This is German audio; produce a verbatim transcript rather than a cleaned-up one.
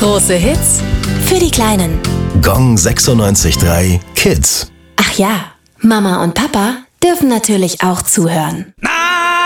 Große Hits für die Kleinen. Gong sechsundneunzig Komma drei Kids. Ach ja, Mama und Papa dürfen natürlich auch zuhören.